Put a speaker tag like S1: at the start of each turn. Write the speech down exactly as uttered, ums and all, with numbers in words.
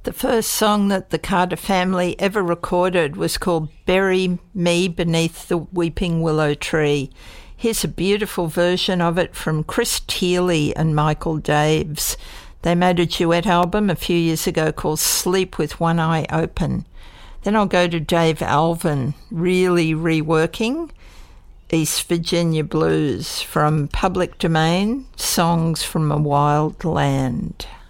S1: The first song that the Carter family ever recorded was called Bury Me Beneath the Weeping Willow Tree. Here's a beautiful version of it from Chris Thiele and Michael Daves. They made a duet album a few years ago called Sleep with One Eye Open. Then I'll go to Dave Alvin, really reworking East Virginia Blues from Public Domain, Songs from a Wild Land.